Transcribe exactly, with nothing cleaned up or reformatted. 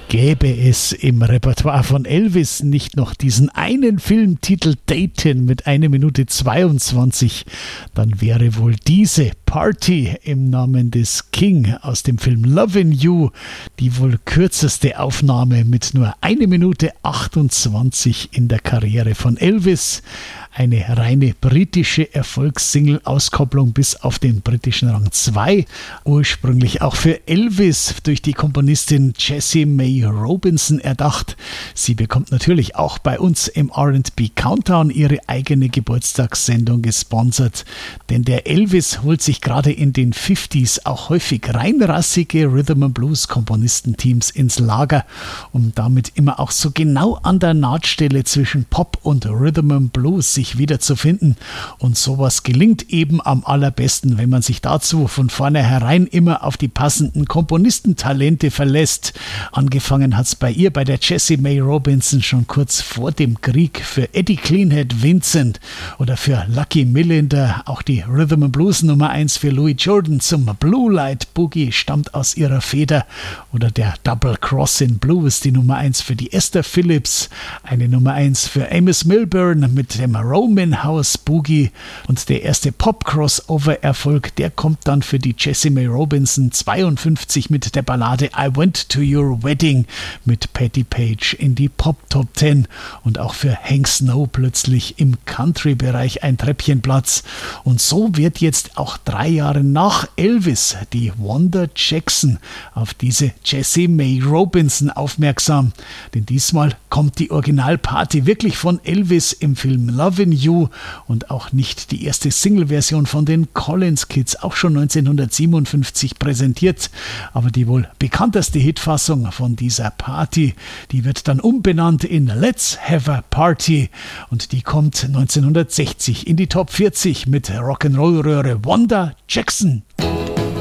Gäbe es im Repertoire von Elvis nicht noch diesen einen Filmtitel Dayton mit einer Minute zweiundzwanzig, dann wäre wohl diese Party im Namen des King aus dem Film Lovin' You die wohl kürzeste Aufnahme mit nur eine Minute achtundzwanzig in der Karriere von Elvis. Eine reine britische Erfolgssingle-Auskopplung bis auf den britischen Rang zwei. Ursprünglich auch für Elvis durch die Komponistin Jessie May Robinson erdacht. Sie bekommt natürlich auch bei uns im R and B Countdown ihre eigene Geburtstagssendung gesponsert. Denn der Elvis holt sich gerade in den fünfziger auch häufig reinrassige Rhythm and Blues Komponistenteams ins Lager, um damit immer auch so genau an der Nahtstelle zwischen Pop und Rhythm and Blues sich wiederzufinden. Und sowas gelingt eben am allerbesten, wenn man sich dazu von vornherein immer auf die passenden Komponistentalente verlässt. Angefangen hat es bei ihr, bei der Jessie May Robinson, schon kurz vor dem Krieg für Eddie Cleanhead Vincent oder für Lucky Millinder. Auch die Rhythm and Blues Nummer eins für Louis Jordan zum Blue Light Boogie stammt aus ihrer Feder. Oder der Double Cross in Blues, die Nummer eins für die Esther Phillips, eine Nummer eins für Amos Milburn mit dem Roman House Boogie, und der erste Pop-Crossover-Erfolg, der kommt dann für die Jessie May Robinson zweiundfünfzig mit der Ballade I Went to Your Wedding mit Patti Page in die Pop-Top zehn, und auch für Hank Snow plötzlich im Country-Bereich ein Treppchenplatz. Und so wird jetzt auch drei Jahre nach Elvis die Wanda Jackson auf diese Jessie May Robinson aufmerksam, denn diesmal kommt die Originalparty wirklich von Elvis im Film Lovin' You und auch nicht die erste Single-Version von den Collins Kids, auch schon neunzehnhundertsiebenundfünfzig präsentiert, aber die wohl bekannteste Hitfassung von dieser Party, die wird dann umbenannt in Let's Have a Party, und die kommt neunzehnhundertsechzig in die Top vierzig mit Rock'n'Roll-Röhre Wanda Jackson.